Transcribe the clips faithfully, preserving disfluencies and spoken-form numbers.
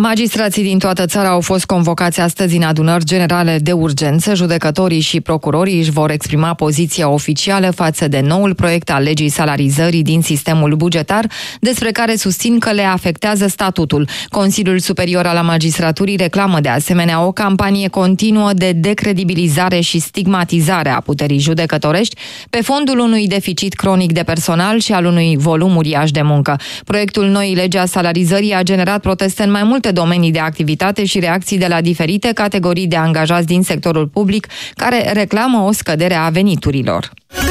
Magistrații din toată țara au fost convocați astăzi în adunări generale de urgență. Judecătorii și procurorii își vor exprima poziția oficială față de noul proiect al legii salarizării din sistemul bugetar, despre care susțin că le afectează statutul. Consiliul Superior al Magistraturii reclamă de asemenea o campanie continuă de decredibilizare și stigmatizare a puterii judecătorești pe fondul unui deficit cronic de personal și al unui volum uriaș de muncă. Proiectul noii legi a salarizării a generat proteste în mai multe domenii de activitate și reacții de la diferite categorii de angajați din sectorul public care reclamă o scădere a veniturilor.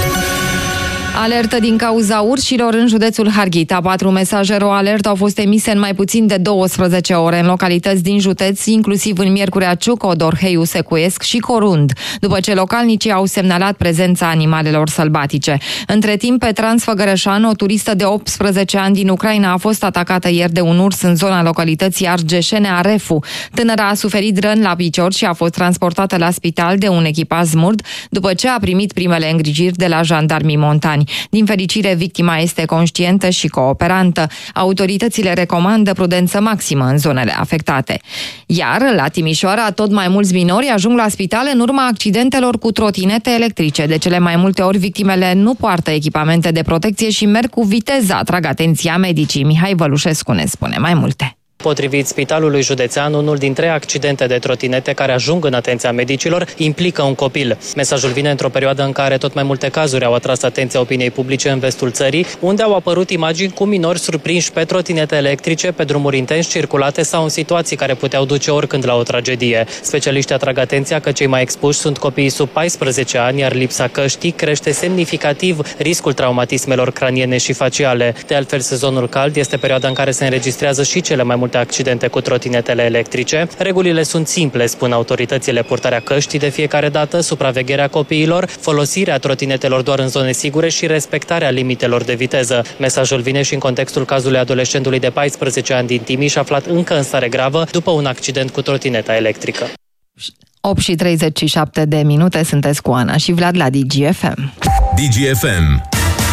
Alertă din cauza urșilor în județul Harghita. Patru mesaje ro-alert au fost emise în mai puțin de douăsprezece ore în localități din județ, inclusiv în Miercurea Ciuc, Dorheiu, Secuiesc și Corund, după ce localnicii au semnalat prezența animalelor sălbatice. Între timp, pe Transfăgărășan, o turistă de optsprezece ani din Ucraina a fost atacată ieri de un urs în zona localității Argeșene, Arefu. Tânăra a suferit răni la picior și a fost transportată la spital de un echipaj smurd, după ce a primit primele îngrijiri de la jandarmii montani. Din fericire, victima este conștientă și cooperantă. Autoritățile recomandă prudență maximă în zonele afectate. Iar, la Timișoara, tot mai mulți minori ajung la spital în urma accidentelor cu trotinete electrice. De cele mai multe ori, victimele nu poartă echipamente de protecție și merg cu viteză, atrag atenția medicii. Mihai Vălușescu ne spune mai multe. Potrivit Spitalului Județean, unul dintre accidente de trotinete care ajung în atenția medicilor implică un copil. Mesajul vine într-o perioadă în care tot mai multe cazuri au atras atenția opiniei publice în vestul țării, unde au apărut imagini cu minori surprinși pe trotinete electrice, pe drumuri intens circulate sau în situații care puteau duce oricând la o tragedie. Specialiștii atrag atenția că cei mai expuși sunt copiii sub paisprezece ani, iar lipsa căștii crește semnificativ riscul traumatismelor craniene și faciale. De altfel, sezonul cald este perioada în care se înregistrează și cele mai multe accidente cu trotinetele electrice. Regulile sunt simple, spun autoritățile: purtarea căștii de fiecare dată, supravegherea copiilor, folosirea trotinetelor doar în zone sigure și respectarea limitelor de viteză. Mesajul vine și în contextul cazului adolescentului de paisprezece ani din Timiș, aflat încă în stare gravă după un accident cu trotineta electrică. opt și treizeci și șapte de minute, sunteți cu Ana și Vlad la D G F M. D G F M.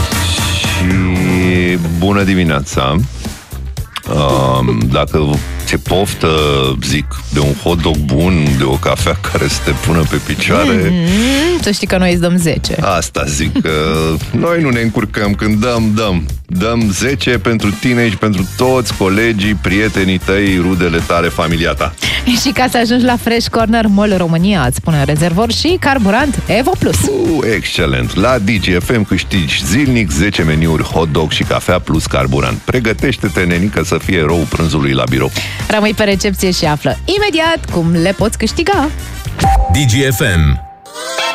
Și bună dimineața! Um, dacă ți-e poftă, zic, de un hot dog bun, de o cafea care să te pună pe picioare... Mm-hmm, să știi că noi îți dăm zece. Asta zic, că noi nu ne încurcăm când dăm, dăm. Dăm zece pentru tine și pentru toți colegii, prietenii tăi, rudele tale, familia ta. Și ca să ajungi la Fresh Corner, Mall România îți pune rezervor și carburant Evo Plus. Uh, excelent! La D G F M câștigi zilnic zece meniuri hot dog și cafea plus carburant. Pregătește-te, nenică, să fie erou prânzului la birou. Rămâi pe recepție și află imediat cum le poți câștiga. D G F M.